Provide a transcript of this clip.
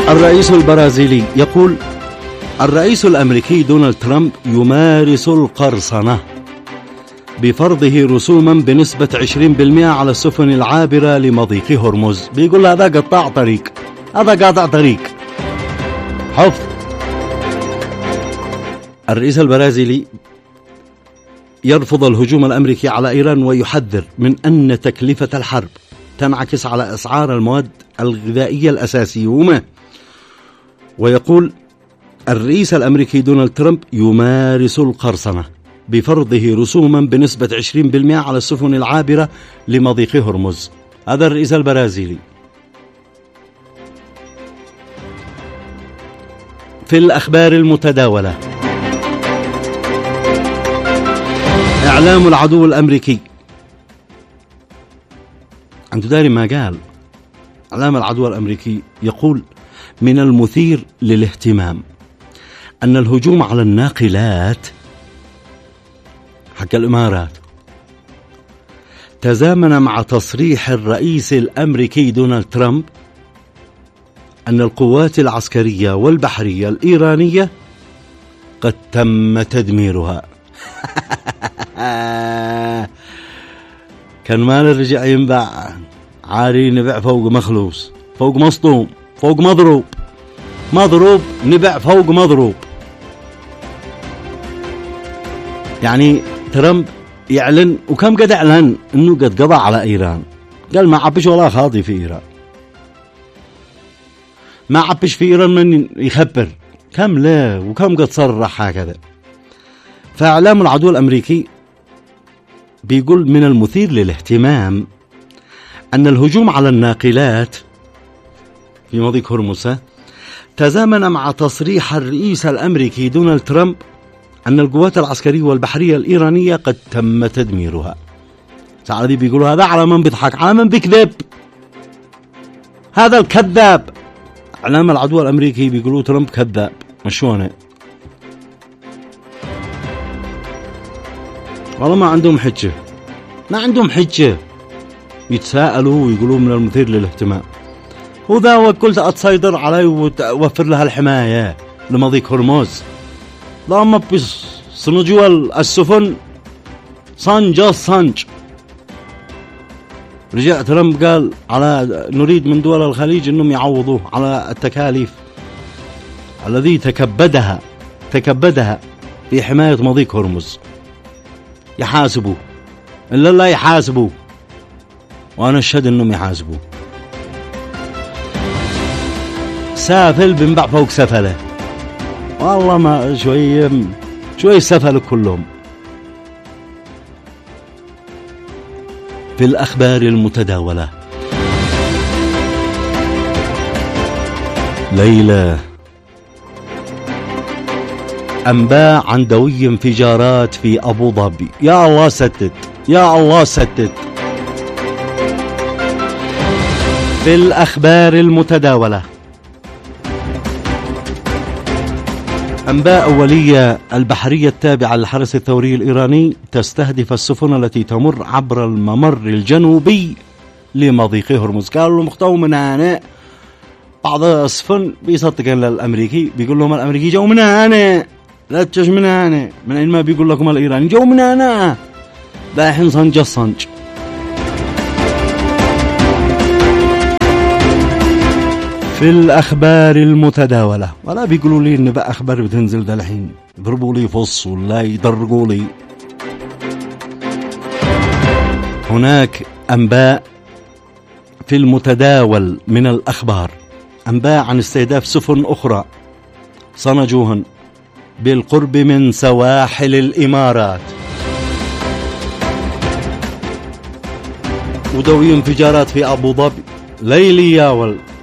الرئيس البرازيلي يقول: الرئيس الأمريكي دونالد ترامب يمارس القرصنة بفرضه رسوما بنسبة 20% على السفن العابرة لمضيق هرمز. بيقول هذا قطاع طريق، هذا قاطع طريق. حفظ. الرئيس البرازيلي يرفض الهجوم الأمريكي على إيران ويحذر من أن تكلفة الحرب تنعكس على أسعار المواد الغذائية الأساسية. ويقول الرئيس الأمريكي دونالد ترامب يمارس القرصنة بفرضه رسوما بنسبة 20% على السفن العابرة لمضيق هرمز. هذا الرئيس البرازيلي. في الأخبار المتداولة، إعلام العدو الأمريكي. أنت داري ما قال؟ إعلام العدو الأمريكي يقول: من المثير للاهتمام أن الهجوم على الناقلات حق الإمارات تزامن مع تصريح الرئيس الأمريكي دونالد ترامب أن القوات العسكرية والبحرية الإيرانية قد تم تدميرها. كان مال الرجع ينباع عاري، نبع فوق مخلوص، فوق مصطوم، فوق مضروب، مضروب نبع فوق مضروب. يعني ترامب يعلن، وكم قد اعلن انه قد قضى على ايران. قال ما عبش ولا خاضي في ايران، ما عبش في ايران من يخبر كم لا، وكم قد صرح هكذا. فاعلام العدو الامريكي بيقول: من المثير للاهتمام ان الهجوم على الناقلات في مضيق هرمز تزامن مع تصريح الرئيس الأمريكي دونالد ترامب أن القوات العسكرية والبحرية الإيرانية قد تم تدميرها. سعادي بيقولوا هذا على من بيضحك، على من بيكذب، هذا الكذاب. إعلام العدو الأمريكي بيقولوا ترامب كذاب. مشونه والله ما عندهم حجة، ما عندهم حجة. يتساءلوا ويقولوا من المثير للاهتمام. وذا وكلت أتصيدر علي ووفر لها الحماية لمضيق هرمز. لما بصنجوا السفن صنج. رجع ترامب قال على نريد من دول الخليج انهم يعوضوه على التكاليف الذي تكبدها في حماية مضيق هرمز. يحاسبوا إلا لا يحاسبوا، وأنا أشهد أنهم يحاسبوا. سافل بنبع فوق سفله، والله ما شوي سفل كلهم. في الأخبار المتداولة، ليلى: أنباء عن دوي انفجارات في أبو ظبي. يا الله ستت، يا الله ستت. في الأخبار المتداولة، أنباء أولية: البحرية التابعة للحرس الثوري الإيراني تستهدف السفن التي تمر عبر الممر الجنوبي لمضيق هرمز. قالوا مختو من هنا، بعض السفن بيصدقون للأمريكي، بيقول لهم الأمريكي جو من هنا، لا تجش من هنا، من أين ما بيقول لكم الإيراني جو من هنا، باحين صنج. في الأخبار المتداولة، ولا بيقولوا لي إن بقى أخبار بتنزل ده الحين، يضربوا لي فص ولا يدرقوا لي. هناك أنباء في المتداول من الأخبار، أنباء عن استهداف سفن أخرى صنجوهن بالقرب من سواحل الإمارات، ودوي انفجارات في أبو ظبي. ليلي يا ولد،